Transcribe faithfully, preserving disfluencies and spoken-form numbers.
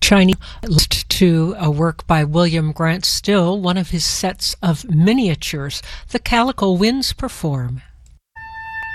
Chinese listened to a work by William Grant Still, one of his sets of miniatures, The Calico Winds Perform.